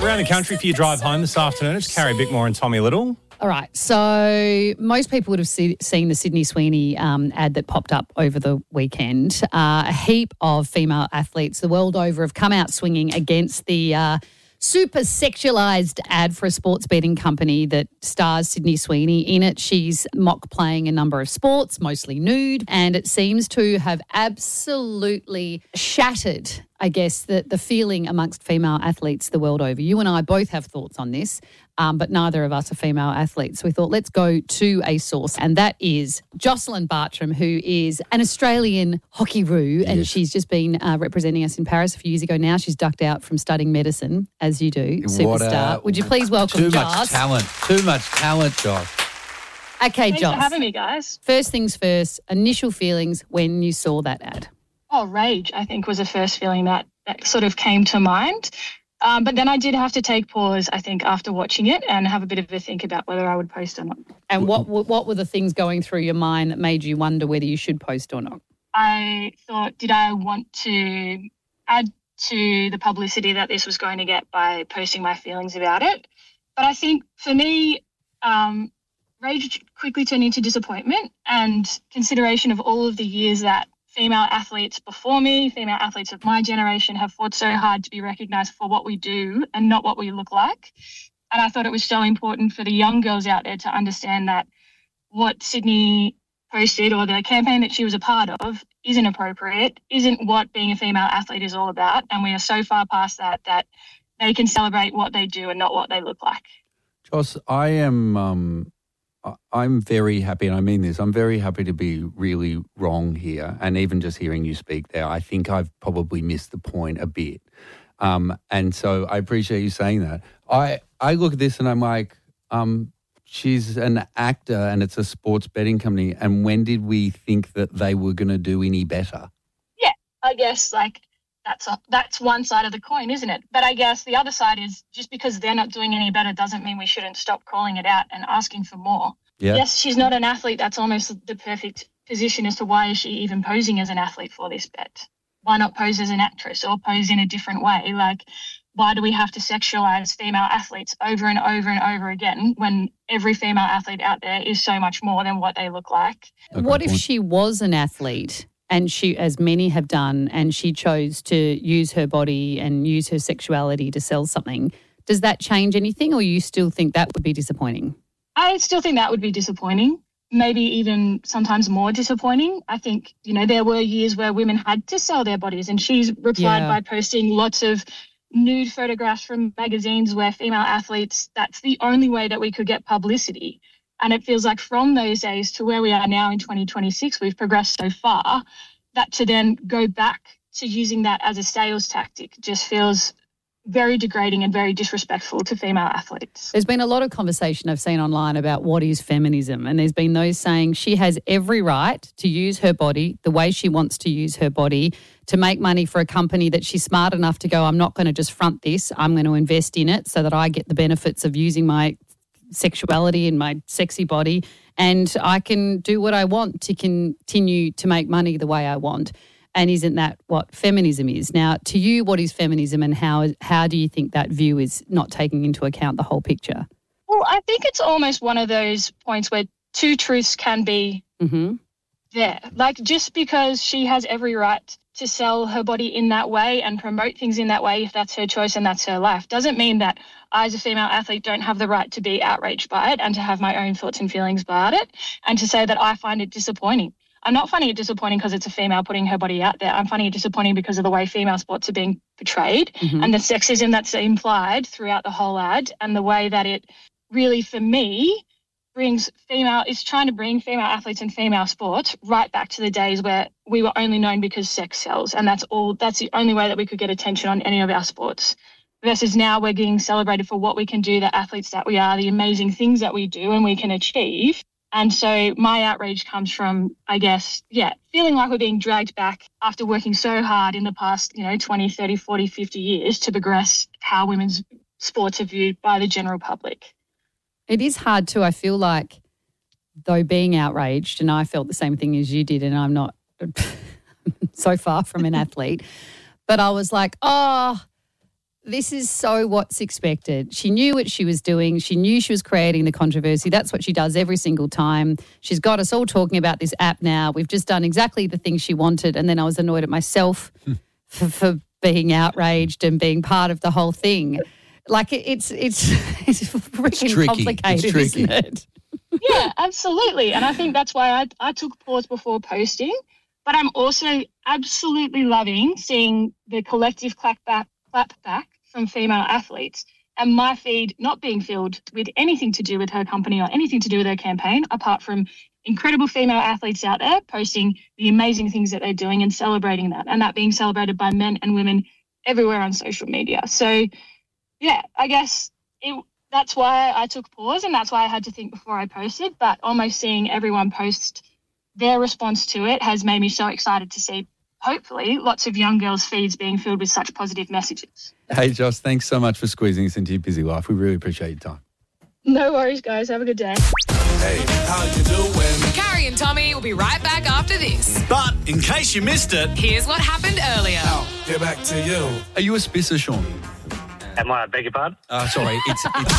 Around the country for your drive home this afternoon, it's Carrie Bickmore and Tommy Little. All right, so most people would have seen the Sydney Sweeney ad that popped up over the weekend. A heap of female athletes the world over have come out swinging against the super sexualised ad for a sports betting company that stars Sydney Sweeney. In it, she's mock playing a number of sports, mostly nude, and it seems to have absolutely shattered, I guess, the feeling amongst female athletes the world over. You and I both have thoughts on this, but neither of us are female athletes. So we thought, let's go to a source, and that is Jocelyn Bartram, who is an Australian hockey-roo, and she's just been representing us in Paris a few years ago now. She's ducked out from studying medicine, as you do, superstar. Would you please welcome Joss? Too much talent, Joss. Okay, Thanks Joss. for having me, guys. First things first, initial feelings when you saw that ad. Oh, rage, I think, was the first feeling that sort of came to mind. But then I did have to take pause, I think, after watching it and have a bit of a think about whether I would post or not. And what were the things going through your mind that made you wonder whether you should post or not? I thought, did I want to add to the publicity that this was going to get by posting my feelings about it? But I think for me, rage quickly turned into disappointment and consideration of all of the years that female athletes before me, female athletes of my generation have fought so hard to be recognised for what we do and not what we look like. And I thought it was so important for the young girls out there to understand that what Sydney posted or the campaign that she was a part of isn't appropriate, isn't what being a female athlete is all about. And we are so far past that they can celebrate what they do and not what they look like. Joss, I'm very happy, and I mean this, I'm very happy to be really wrong here. And even just hearing you speak there, I think I've probably missed the point a bit. And so I appreciate you saying that. I look at this and I'm like, she's an actor and it's a sports betting company. And when did we think that they were going to do any better? Yeah, I guess that's one side of the coin, isn't it? But I guess the other side is just because they're not doing any better doesn't mean we shouldn't stop calling it out and asking for more. Yeah. Yes, she's not an athlete. That's almost the perfect position as to why is she even posing as an athlete for this bet? Why not pose as an actress or pose in a different way? Like, why do we have to sexualize female athletes over and over and over again when every female athlete out there is so much more than what they look like? Okay, what if she was an athlete and she, as many have done, and she chose to use her body and use her sexuality to sell something? Does that change anything, or you still think that would be disappointing? I still think that would be disappointing, maybe even sometimes more disappointing. I think, there were years where women had to sell their bodies, and she's replied by posting lots of nude photographs from magazines where female athletes, that's the only way that we could get publicity. And it feels like from those days to where we are now in 2026, we've progressed so far that to then go back to using that as a sales tactic just feels very degrading and very disrespectful to female athletes. There's been a lot of conversation I've seen online about what is feminism, and there's been those saying she has every right to use her body the way she wants to use her body to make money for a company that she's smart enough to go, I'm not going to just front this, I'm going to invest in it so that I get the benefits of using my sexuality and my sexy body, and I can do what I want to continue to make money the way I want. And isn't that what feminism is? Now, to you, what is feminism, and how do you think that view is not taking into account the whole picture? Well, I think it's almost one of those points where two truths can be there. Like, just because she has every right to sell her body in that way and promote things in that way, if that's her choice and that's her life, doesn't mean that I, as a female athlete, don't have the right to be outraged by it and to have my own thoughts and feelings about it and to say that I find it disappointing. I'm not finding it disappointing because it's a female putting her body out there. I'm finding it disappointing because of the way female sports are being portrayed and the sexism that's implied throughout the whole ad, and the way that it really, for me, is trying to bring female athletes and female sports right back to the days where we were only known because sex sells, and that's the only way that we could get attention on any of our sports. Versus now we're getting celebrated for what we can do, the athletes that we are, the amazing things that we do and we can achieve. And so my outrage comes from, I guess, feeling like we're being dragged back after working so hard in the past, 20, 30, 40, 50 years to progress how women's sports are viewed by the general public. It is hard too. I feel like, though, being outraged, and I felt the same thing as you did, and I'm not so far from an athlete, but I was like, This is so what's expected. She knew what she was doing. She knew she was creating the controversy. That's what she does every single time. She's got us all talking about this app now. We've just done exactly the thing she wanted. And then I was annoyed at myself for being outraged and being part of the whole thing. Like it's freaking complicated, isn't it? Yeah, absolutely. And I think that's why I took pause before posting. But I'm also absolutely loving seeing the collective clap back from female athletes and my feed not being filled with anything to do with her company or anything to do with her campaign, apart from incredible female athletes out there posting the amazing things that they're doing and celebrating that, and that being celebrated by men and women everywhere on social media. So, yeah, I guess that's why I took pause and that's why I had to think before I posted, but almost seeing everyone post their response to it has made me so excited to see hopefully lots of young girls' feeds being filled with such positive messages. Hey, Joss, thanks so much for squeezing us into your busy life. We really appreciate your time. No worries, guys. Have a good day. Hey, how you doing? Carrie and Tommy will be right back after this. But in case you missed it, Here's what happened earlier. I'll get back to you. Are you a spisser, Sean? Am I? Beg your pardon? Sorry, it's